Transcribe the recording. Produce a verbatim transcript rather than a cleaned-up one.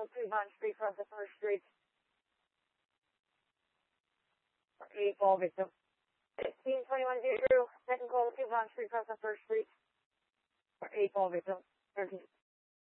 call two Bond Street, cross the first street. For eight call victim. fifteen twenty-one zero, second call two Bond Street, cross the first street. For eight call victim. thirteen.